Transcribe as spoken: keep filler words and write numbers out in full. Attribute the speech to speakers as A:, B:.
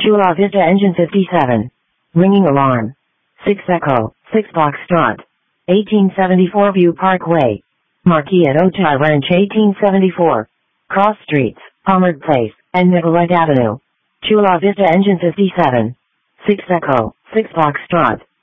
A: Chula Vista Engine fifty-seven. Ringing alarm. six Echo, six Foxtrot. eighteen seventy-four View Parkway. Marquee at Ojai Ranch eighteen seventy-four. Cross Streets, Palmer Place, and Nicollet Avenue. Chula Vista Engine fifty-seven. six Echo, six Foxtrot.